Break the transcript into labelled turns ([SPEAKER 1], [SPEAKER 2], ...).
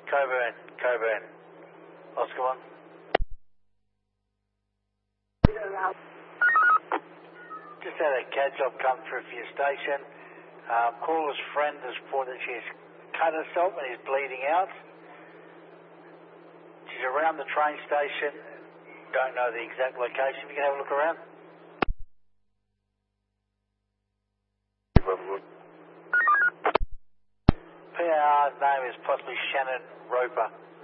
[SPEAKER 1] Coburn. Oscar 1. Just had a CAD job come through for your station. Caller's friend has reported that she's cut herself and is bleeding out. She's around the train station. Don't know the exact location. You can have a look around. PAR's name is possibly Shannon Roper.